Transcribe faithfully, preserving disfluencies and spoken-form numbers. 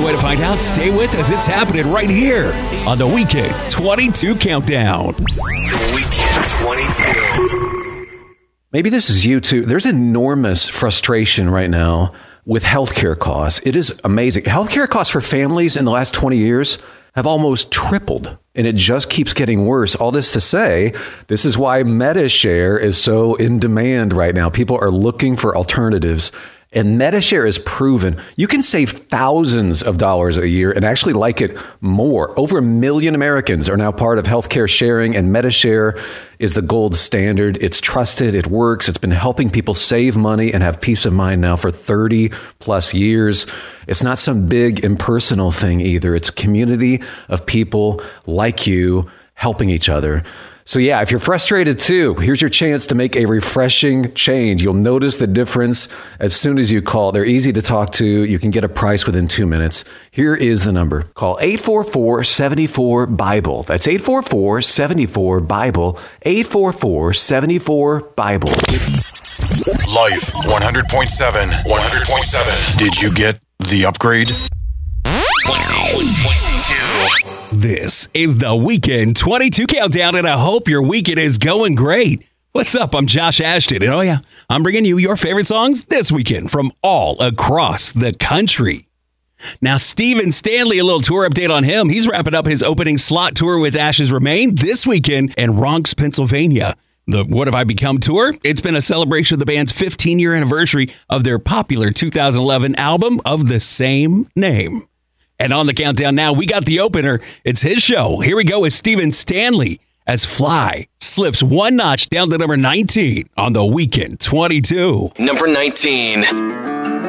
way to find out? Stay with us. It's happening right here on the Weekend twenty-two Countdown. The Weekend twenty-two. Maybe this is you too. There's enormous frustration right now with healthcare costs. It is amazing. Healthcare costs for families in the last twenty years have almost tripled, and it just keeps getting worse. All this to say, this is why MediShare is so in demand right now. People are looking for alternatives. And MediShare is proven you can save thousands of dollars a year and actually like it more. Over a million Americans are now part of healthcare sharing, and MediShare is the gold standard. It's trusted. It works. It's been helping people save money and have peace of mind now for thirty plus years. It's not some big impersonal thing either. It's a community of people like you helping each other. So yeah, if you're frustrated too, here's your chance to make a refreshing change. You'll notice the difference as soon as you call. They're easy to talk to. You can get a price within two minutes. Here is the number. Call eight four four, seven four, BIBLE. That's eight four four, seven four, BIBLE. eight four four, seven four, BIBLE. Life one hundred point seven. one hundred point seven. Did you get the upgrade? twenty twenty-two. This is the Weekend twenty-two Countdown, and I hope your weekend is going great. What's up? I'm Josh Ashton, and oh yeah, I'm bringing you your favorite songs this weekend from all across the country. Now, Stephen Stanley, a little tour update on him. He's wrapping up his opening slot tour with Ashes Remain this weekend in Ronks, Pennsylvania. The What Have I Become tour? It's been a celebration of the band's fifteen-year anniversary of their popular two thousand eleven album of the same name. And on the countdown now, we got the opener. It's his show. Here we go with Stephen Stanley as Fly slips one notch down to number nineteen on the Weekend twenty-two. Number nineteen.